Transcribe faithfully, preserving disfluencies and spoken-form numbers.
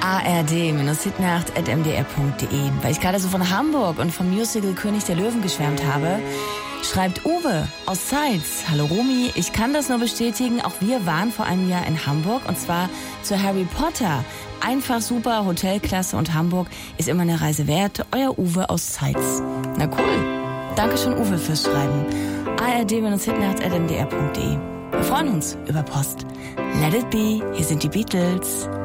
a r d Hitnacht at m d r punkt d e. Weil ich gerade so von Hamburg und vom Musical König der Löwen geschwärmt habe, schreibt Uwe aus Zeitz. Hallo Romy, ich kann das nur bestätigen, auch wir waren vor einem Jahr in Hamburg und zwar zu Harry Potter. Einfach super, Hotelklasse und Hamburg ist immer eine Reise wert. Euer Uwe aus Zeitz. Na cool. Dankeschön Uwe fürs Schreiben. a r d Hitnacht at m d r punkt d e. Wir freuen uns über Post. Let it be, hier sind die Beatles.